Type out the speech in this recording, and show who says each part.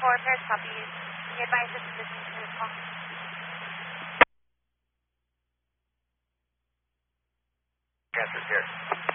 Speaker 1: Pairs copy. Can you advise us of this call?
Speaker 2: Transfer here.